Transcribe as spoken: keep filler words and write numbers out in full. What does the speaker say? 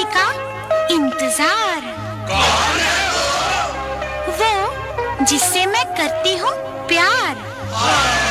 का इंतजार। कौन है वो जिससे मैं करती हूँ प्यार। वो?